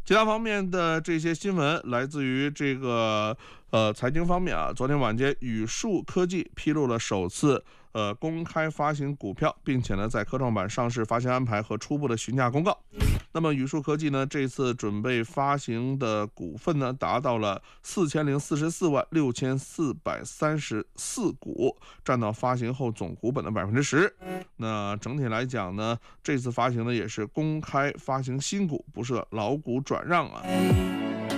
其他方面的这些新闻来自于这个财经方面啊，昨天晚间宇树科技披露了首次公开发行股票，并且呢在科创板上市发行安排和初步的询价公告。那么宇树科技呢这次准备发行的股份呢达到了40446434股，占到发行后总股本的10%。那整体来讲呢，这次发行呢也是公开发行新股，不设老股转让啊。